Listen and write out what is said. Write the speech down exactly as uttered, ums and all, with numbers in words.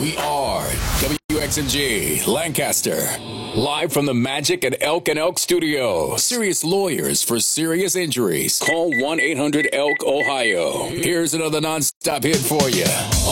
We are W X N G Lancaster. Live from the Magic at Elk and Elk Studio. Serious lawyers for serious injuries. Call one eight hundred elk ohio. Here's another nonstop hit for you.